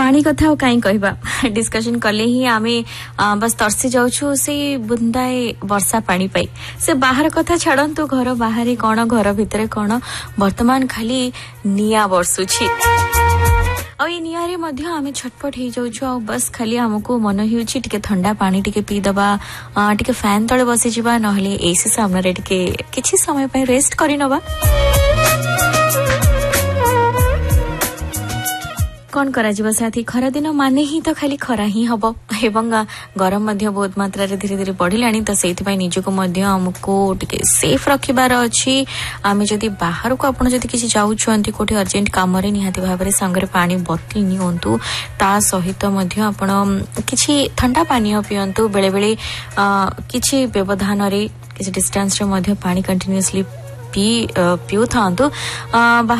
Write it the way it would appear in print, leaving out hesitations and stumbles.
पानी कथा कहीं कहबा डिस्कशन कले ही आमे बस तरसी जाउछु से बुंदाए वर्षा पानी पाई से बाहर कथा छाड़ंतु घर बाहर कौन घर भितर कौन वर्तमान खाली निया बरसुछि आ ये नियारे मध्य आमे छटपट हो जाउछु आ बस खाली हमको मन हिउछि टिके ठंडा पानी टिके पी दबा टिके फैन तळे बसी जिबा नहले एसी सामने रे टिके किछि समय पय रेस्ट करि नबा कौन करा जीवा साथी खरा दिन माने ही तो खाली खरा ही हबो एवं गरम मध्य बहुत मात्रा रे धीरे धीरे बढ़िलानी तो सेति पय निजको मध्य हमको टिके सेफ रखिबार अछि आमे जदी बाहर को आपण जदी किछि जाउ छंती कोठी अर्जेंट काम रे निहाती भाबरे संगरे पानी बोतल नियंतु ता सहित मध्य आपण किछि ठंडा पानी पियंतु बेले बेले किछि व्यवधान रे किछि डिस्टेंस रे मध्य पानी कंटीन्यूअसली पिउ थांतु बाहर